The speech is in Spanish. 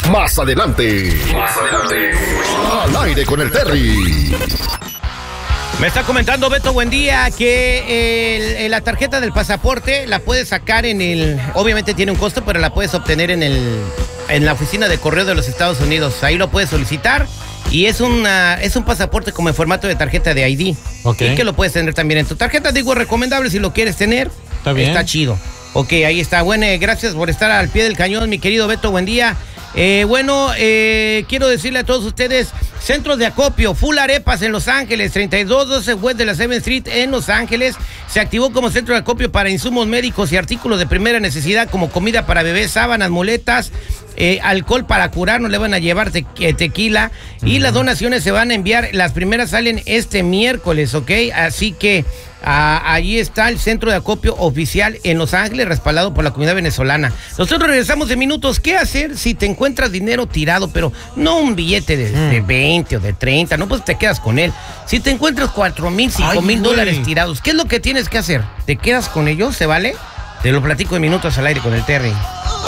Más adelante. Al aire con el Terry. Me está comentando Beto Buendía que la tarjeta del pasaporte la puedes sacar obviamente tiene un costo, pero la puedes obtener en la oficina de correo de los Estados Unidos. Ahí lo puedes solicitar y es un pasaporte como en formato de tarjeta de ID. Okay. Y que lo puedes tener también en tu tarjeta. Digo, recomendable si lo quieres tener. Está bien. Está chido. Ok, ahí está. Bueno, gracias por estar al pie del cañón, mi querido Beto Buendía. Quiero decirle a todos ustedes, centros de acopio, Full Arepas en Los Ángeles, 3212 West de la 7th Street en Los Ángeles, se activó como centro de acopio para insumos médicos y artículos de primera necesidad como comida para bebés, sábanas, muletas, alcohol para curar, no le van a llevar tequila y las donaciones se van a enviar, las primeras salen este miércoles, ¿ok? Así que allí está el centro de acopio oficial en Los Ángeles, respaldado por la comunidad venezolana. Nosotros regresamos en minutos. ¿Qué hacer si te encuentras dinero tirado, pero no un billete de 20 o de 30? No, pues te quedas con él. Si te encuentras $4,000, $5,000 tirados, ¿qué es lo que tienes que hacer? ¿Te quedas con ellos? ¿Se vale? Te lo platico en minutos al aire con el Terry.